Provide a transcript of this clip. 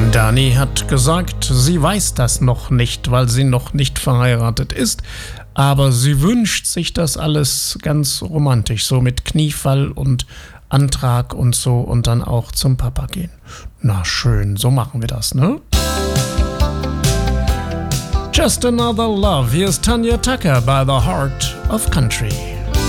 Dani hat gesagt, sie weiß das noch nicht, weil sie noch nicht verheiratet ist, aber sie wünscht sich das alles ganz romantisch, so mit Kniefall und Antrag und so und dann auch zum Papa gehen. Na schön, so machen wir das, ne? Just Another Love, hier ist Tanya Tucker by the Heart of Country.